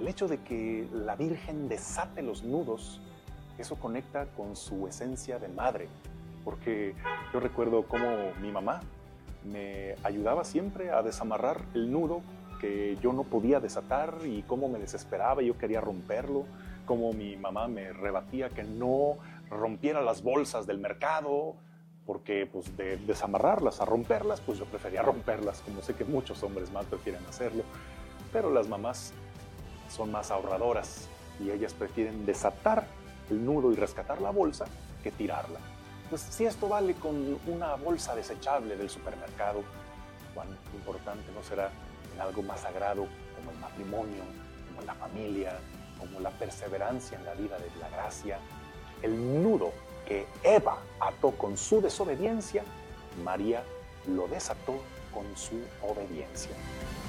El hecho de que la Virgen desate los nudos, eso conecta con su esencia de madre, porque yo recuerdo cómo mi mamá me ayudaba siempre a desamarrar el nudo que yo no podía desatar y cómo me desesperaba y yo quería romperlo, cómo mi mamá me rebatía que no rompiera las bolsas del mercado, porque pues de desamarrarlas a romperlas, pues yo prefería romperlas, como sé que muchos hombres más prefieren hacerlo, pero las mamás son más ahorradoras y ellas prefieren desatar el nudo y rescatar la bolsa que tirarla. Pues si esto vale con una bolsa desechable del supermercado, cuán importante no será en algo más sagrado como el matrimonio, como la familia, como la perseverancia en la vida de la gracia. El nudo que Eva ató con su desobediencia, María lo desató con su obediencia.